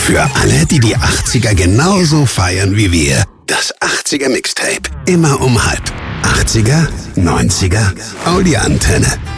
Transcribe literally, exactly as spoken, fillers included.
Für alle, die die achtziger genauso feiern wie wir. Das achtziger Mixtape. Immer um halb. achtziger, neunziger, Audi Antenne.